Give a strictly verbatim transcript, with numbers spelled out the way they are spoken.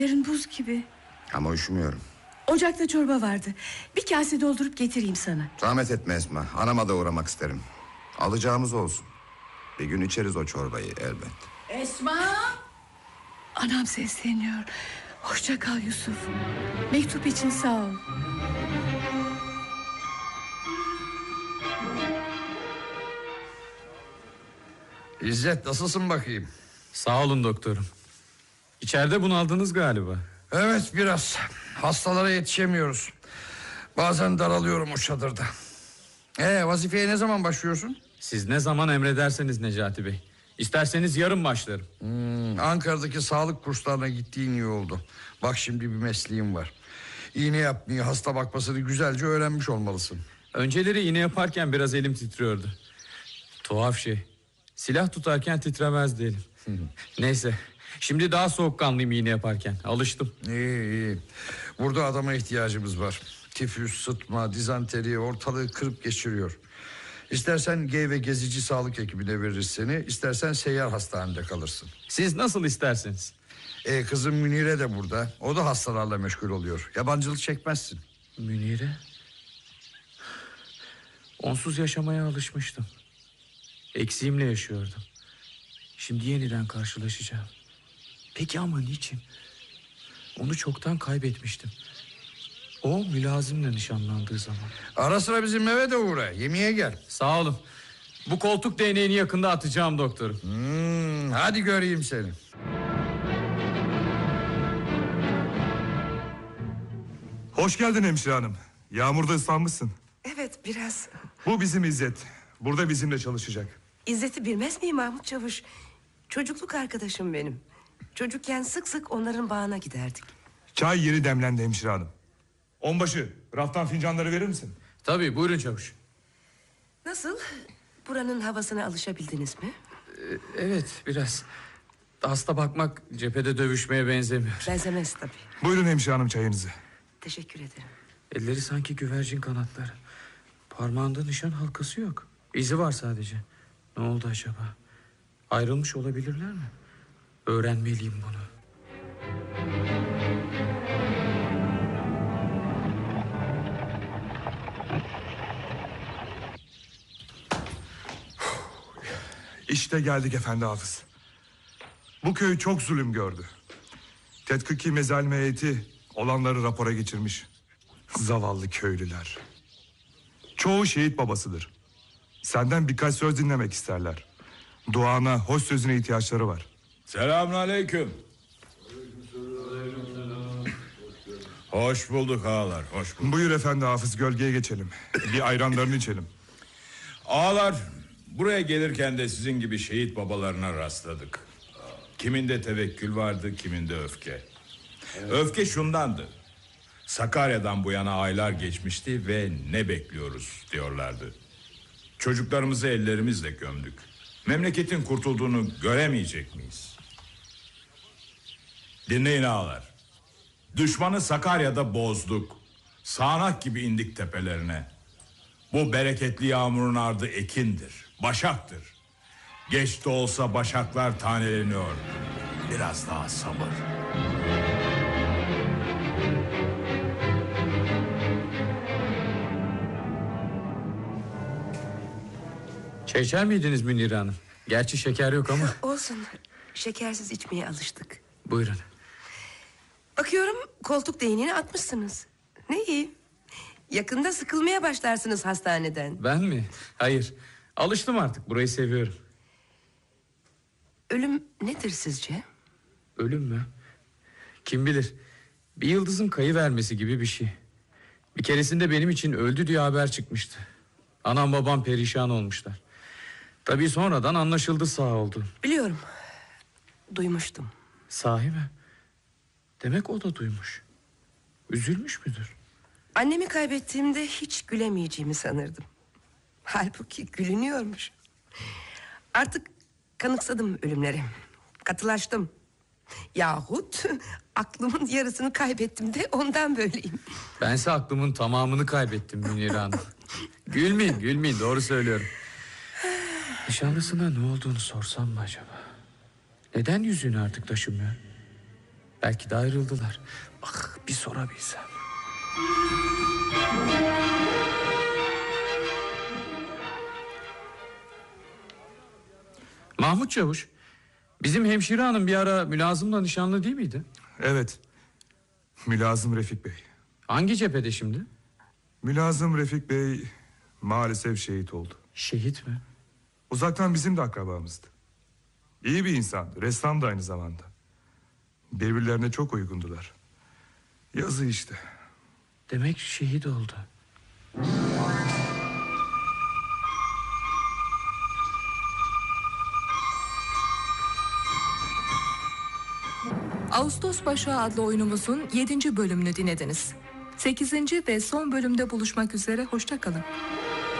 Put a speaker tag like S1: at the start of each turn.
S1: Yarın buz gibi.
S2: Ama üşümüyorum.
S1: Ocakta çorba vardı. Bir kase doldurup getireyim sana.
S2: Zahmet etme Esma. Anama da uğramak isterim. Alacağımız olsun. Bir gün içeriz o çorbayı elbet.
S1: Esma! Anam sesleniyor. Hoşça kal Yusuf. Mektup için sağ ol.
S3: İzzet, nasılsın bakayım?
S4: Sağ olun doktorum. İçeride bunaldınız galiba.
S3: Evet, biraz. Hastalara yetişemiyoruz. Bazen daralıyorum o çadırda. Ee, vazifeye ne zaman başlıyorsun?
S4: Siz ne zaman emrederseniz Necati Bey. İsterseniz yarın başlarım.
S3: Hmm, Ankara'daki sağlık kurslarına gittiğin iyi oldu. Bak, şimdi bir mesleğim var. İğne yapmayı, hasta bakmasını güzelce öğrenmiş olmalısın.
S4: Önceleri iğne yaparken biraz elim titriyordu. Tuhaf şey. Silah tutarken titremezdi elim. Neyse. Şimdi daha soğukkanlıyım iğne yaparken. Alıştım.
S3: İyi iyi. Burada adama ihtiyacımız var. Tifüs, sıtma, dizanteri ortalığı kırıp geçiriyor. İstersen G ve gezici sağlık ekibine veririz seni. İstersen seyyar hastanede kalırsın.
S4: Siz nasıl isterseniz.
S3: Ee, kızım Münire de burada. O da hastalarla meşgul oluyor. Yabancılık çekmezsin.
S4: Münire? Onsuz yaşamaya alışmıştım. Eksiğimle yaşıyordum. Şimdi yeniden karşılaşacağım. Peki ama niçin? Onu çoktan kaybetmiştim. O mülazimle nişanlandığı zaman.
S3: Ara sıra bizim eve de uğra. Yemeğe gel.
S4: Sağ olun. Bu koltuk değneğini yakında atacağım doktorum.
S3: Hmm, hadi göreyim seni.
S5: Hoş geldin hemşire hanım. Yağmurda ıslanmışsın.
S6: Evet, biraz.
S5: Bu bizim İzzet. Burada bizimle çalışacak.
S6: İzzet'i bilmez miyim Mahmut Çavuş? Çocukluk arkadaşım benim. Çocukken sık sık onların bağına giderdik.
S5: Çay yeni demlendi hemşire hanım. Onbaşı, raftan fincanları verir misin?
S4: Tabii, buyurun çavuş.
S6: Nasıl? Buranın havasına alışabildiniz mi?
S4: Ee, evet, biraz. Hasta bakmak cephede dövüşmeye benzemiyor.
S6: Benzemez tabii.
S5: Buyurun hemşire hanım, çayınızı.
S6: Teşekkür ederim.
S4: Elleri sanki güvercin kanatları. Parmağında nişan halkası yok. İzi var sadece. Ne oldu acaba? Ayrılmış olabilirler mi? Öğrenmeliyim bunu.
S5: İşte geldik efendi hafız. Bu köy çok zulüm gördü. Tetkiki mezalme heyeti olanları rapora geçirmiş. Zavallı köylüler. Çoğu şehit babasıdır. Senden birkaç söz dinlemek isterler. Duana, hoş sözüne ihtiyaçları var.
S7: Selamünaleyküm. Hoş bulduk ağalar, hoş bulduk.
S5: Buyur efendi hafız, gölgeye geçelim. Bir ayranlarını içelim.
S7: Ağalar, buraya gelirken de sizin gibi şehit babalarına rastladık. Kiminde tevekkül vardı, kiminde öfke. Öfke şundandı. Sakarya'dan bu yana aylar geçmişti ve ne bekliyoruz diyorlardı. Çocuklarımızı ellerimizle gömdük. Memleketin kurtulduğunu göremeyecek miyiz? Dinleyin ağalar. Düşmanı Sakarya'da bozduk. Sağanak gibi indik tepelerine. Bu bereketli yağmurun ardı ekindir, başaktır. Geç de olsa başaklar taneleniyor. Biraz daha sabır.
S4: Çay içer miydiniz Münire Hanım? Gerçi şeker yok ama.
S6: Olsun, şekersiz içmeye alıştık.
S4: Buyurun.
S6: Bakıyorum koltuk değneğini atmışsınız. Ne iyi. Yakında sıkılmaya başlarsınız hastaneden.
S4: Ben mi? Hayır. Alıştım artık, burayı seviyorum.
S6: Ölüm nedir sizce?
S4: Ölüm mü? Kim bilir. Bir yıldızın kayıvermesi gibi bir şey. Bir keresinde benim için öldü diye haber çıkmıştı. Anam babam perişan olmuşlar. Tabii sonradan anlaşıldı sağ oldu.
S6: Biliyorum. Duymuştum.
S4: Sahi mi? Demek o da duymuş. Üzülmüş müdür?
S6: Annemi kaybettiğimde hiç gülemeyeceğimi sanırdım. Halbuki gülünüyormuş. Artık kanıksadım ölümlere. Katılaştım. Yahut aklımın yarısını kaybettim de ondan böyleyim.
S4: Bense aklımın tamamını kaybettim Münire Hanım. Gülmeyin, gülmeyin, doğru söylüyorum. Nişanlısına ne olduğunu sorsam mı acaba? Neden yüzüğünü artık taşımıyor? Belki de ayrıldılar. Ah, bir sorabilsem. Mahmut Çavuş, bizim hemşire hanım bir ara mülazımla nişanlı değil miydi?
S5: Evet. Mülazım Refik Bey.
S4: Hangi cephede şimdi?
S5: Mülazım Refik Bey maalesef şehit oldu.
S4: Şehit mi?
S5: Uzaktan bizim de akrabamızdı. İyi bir insandı. Ressam da aynı zamanda. Birbirlerine çok uygundular. Yazı işte.
S4: Demek şehit oldu.
S8: Ağustos Başağı adlı oyunumuzun yedinci bölümünü dinlediniz. sekizinci ve son bölümde buluşmak üzere, hoşça kalın.